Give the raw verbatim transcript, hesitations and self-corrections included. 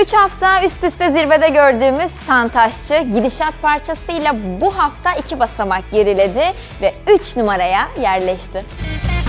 üç hafta üst üste zirvede gördüğümüz Tantaşçı gidişat parçasıyla bu hafta iki basamak geriledi ve üç numaraya yerleşti.